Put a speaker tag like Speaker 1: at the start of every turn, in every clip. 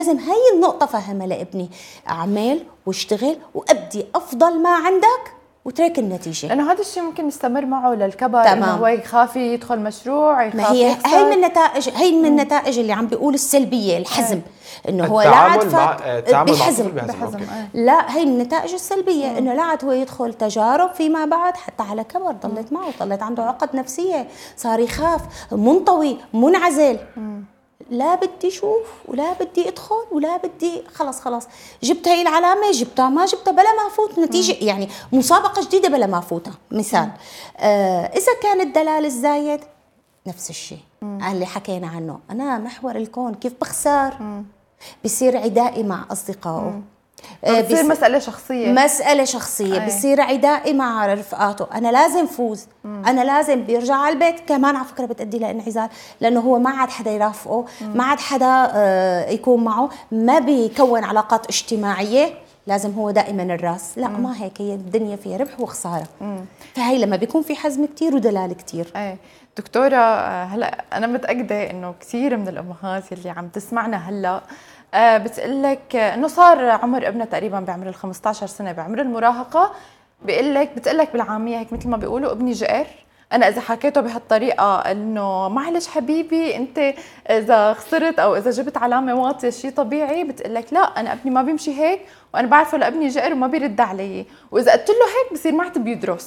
Speaker 1: لازم هاي النقطة فهمها لابني، أعمل واشتغل وأبدي أفضل ما عندك وترك النتيجة،
Speaker 2: لأنه هذا الشيء ممكن يستمر معه للكبر.
Speaker 1: تمام.
Speaker 2: إنه هو يخاف يدخل مشروع، يخاف
Speaker 1: ما هي
Speaker 2: يخسر.
Speaker 1: هي من النتائج اللي عم بيقول السلبية، الحزم. إنه هو
Speaker 3: التعامل
Speaker 1: لا عاد
Speaker 3: بحزم.
Speaker 1: لا، هي النتائج السلبية. إنه لا عاد هو يدخل تجارب فيما بعد حتى على كبر ضلت معه، ضلت عنده عقد نفسية، صار يخاف، منطوي، منعزل. لا بدي شوف ولا بدي ادخل ولا بدي، خلص جبت هاي العلامه، جبتها ما جبتها بلا ما افوت نتيجه، يعني مسابقه جديده بلا ما افوتها مثال. اذا كان الدلال الزايد نفس الشيء اللي حكينا عنه، انا محور الكون، كيف بخسر؟ بصير عدائي مع اصدقائه،
Speaker 2: بصير مسألة شخصية.
Speaker 1: بصير عدائي مع رفقاته، أنا لازم فوز، أنا لازم بيرجع على البيت كمان على فكرة بتأدي لانعزال، لأنه هو ما عاد حدا يرافقه، ما عاد حدا يكون معه، ما بيكون علاقات اجتماعية، لازم هو دائما الراس. لا ما هيك، هي الدنيا فيها ربح وخسارة. فهي لما بيكون في حزم كتير ودلال كتير.
Speaker 2: دكتورة، هلا أنا متأكدة إنه كثير من الأمهات اللي عم تسمعنا هلا بتقلك انه صار عمر ابنها تقريبا بعمر ال 15 سنه، بعمر المراهقه، بتقلك بالعاميه هيك مثل ما بيقولوا ابني جئر. انا اذا حكيته بهالطريقه انه معلش حبيبي انت اذا خسرت او اذا جبت علامه واطيه شيء طبيعي، بتقلك لا انا ابني ما بيمشي هيك، وانا بعرفه لابني جئر وما بيرد علي، واذا قلت له هيك بصير معت بيدرس.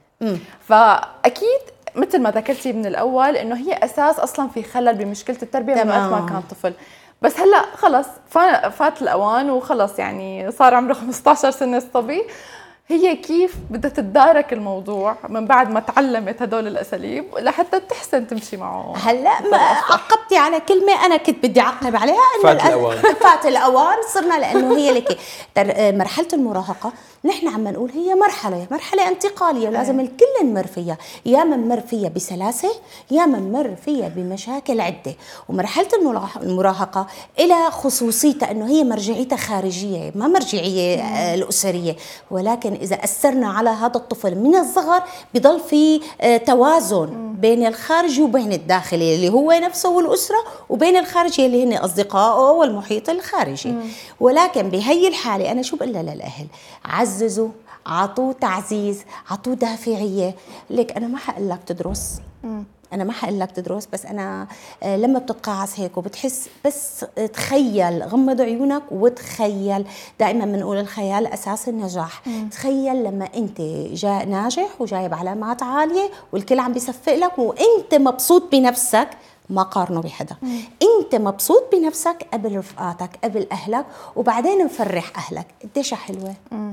Speaker 2: فاكيد مثل ما ذكرتي من الاول انه هي اساس اصلا في خلل بمشكله التربيه من وقت ما كان طفل. بس هلا خلص فات الاوان وخلص، يعني صار عمره 15 سنه الصبي. هي كيف بدها تتدارك الموضوع من بعد ما تعلمت هدول الاساليب لحتى تحسن تمشي معه؟
Speaker 1: هلا ما عقبتي على كلمه انا كنت بدي اعقب عليها، انه فات الاوان صرنا، لانه هي لك مرحله المراهقه نحن عم نقول هي مرحله انتقاليه، لازم الكل نمر فيها، يا من مر فيها بسلاسه يا من مر فيها بمشاكل عده. ومرحله المراهقه إلى خصوصيتها انه هي مرجعيتها خارجيه، ما مرجعيه الاسريه، ولكن إذا أثرنا على هذا الطفل من الصغر بضل في توازن بين الخارجي وبين الداخلي اللي هو نفسه والأسرة، وبين الخارجي اللي هن أصدقائه والمحيط الخارجي. ولكن بهي الحالة أنا شو بقول للأهل؟ عززوا، عطوه تعزيز، عطوه دافعية. لك أنا ما حقول لك تدرس، أنا ما حقول لك تدرس، بس أنا لما بتتقاعس هيك وبتحس، بس تخيل، غمض عيونك وتخيل، دائما بنقول الخيال أساس النجاح. تخيل لما أنت ناجح وجايب علامات عالية والكل عم بيصفق لك وأنت مبسوط بنفسك، ما قارنه بحدا. أنت مبسوط بنفسك قبل رفقاتك قبل أهلك، وبعدين نفرح أهلك. قديش حلوة.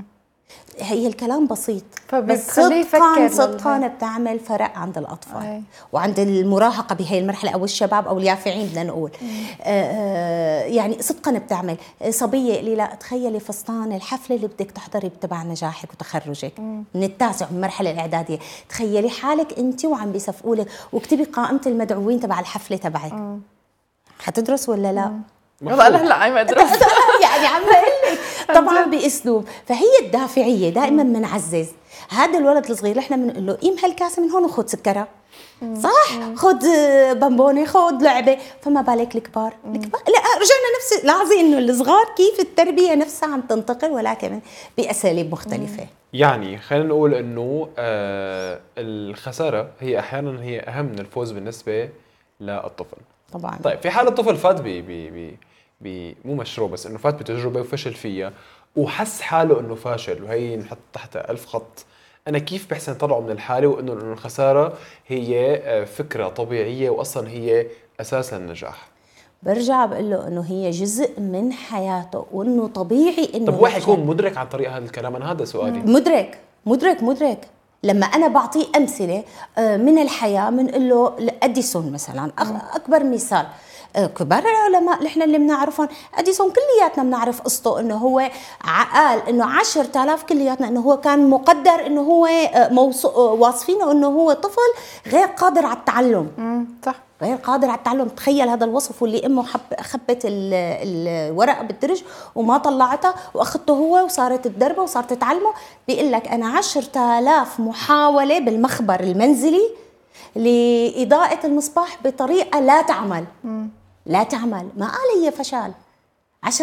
Speaker 1: هي الكلام بسيط بس صدقا بتعمل فرق عند الأطفال وعند المراهقة بهي المرحلة أو الشباب أو اليافعين بدنا نقول. يعني صدقا بتعمل. صبية اللي لا تخيلي فستان الحفلة اللي بدك تحضري تبع نجاحك وتخرجك من التاسع من المرحلة الإعدادية، تخيلي حالك أنت وعم بيصفقولك واكتبي قائمة المدعوين تبع الحفلة تبعك. حتدرس ولا لا؟
Speaker 2: والله انا هلا عم ادرس
Speaker 1: يعني عم بقول لك طبعا باسلوب. فهي الدافعيه دائما بنعزز هذا الولد الصغير، احنا بنقول له قيم هالكاسه من هون وخذ سكرها، صح؟ خذ بونبوني، خذ لعبه. فما بالك الكبار لا رجعنا نفس لاحظي انه الصغار كيف التربيه نفسها عم تنتقل ولكن باساليب مختلفه.
Speaker 3: يعني خلينا نقول انه الخساره هي احيانا هي اهم من الفوز بالنسبه للطفل
Speaker 1: طبعا.
Speaker 3: طيب في حال الطفل فات مو مشروع، بس انه فات بتجربه وفشل فيها وحس حاله انه فاشل، وهي نحط تحتها 1000 خط، انا كيف بحسن طلعه من الحاله وانه الخساره هي فكره طبيعيه واصلا هي اساس للنجاح؟
Speaker 1: برجع بقول له انه هي جزء من حياته وانه طبيعي انه
Speaker 3: طب واحد يكون مدرك عن طريق هذا الكلام؟ انا هذا سؤالي. مدرك لما انا بعطيه امثله من الحياه، بنقول له اديسون مثلا اكبر مثال. كبار العلماء نحن اللي بنعرفهم، اديسون كلياتنا بنعرف قصته، انه هو قال انه 10,000 كلياتنا انه هو كان مقدر انه هو واصفينه انه هو طفل غير قادر على التعلم.
Speaker 2: صح،
Speaker 1: غير قادر على التعلم. تخيل هذا الوصف، واللي امه خبت الورقه بالدرج وما طلعتها واخذته هو وصارت تدربه وصارت تعلمه. بيقول لك انا 10,000 محاوله بالمخبر المنزلي لإضاءة المصباح بطريقة لا تعمل. لا تعمل، ما قال هي فشل،